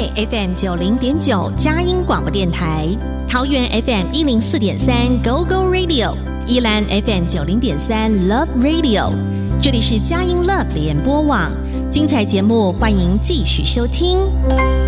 北 FM 90.9佳音广播电台，桃园 FM 104.3 Go Go Radio， 宜兰 FM 90.3 Love Radio。这里是佳音 Love 联播网，精彩节目欢迎继续收听。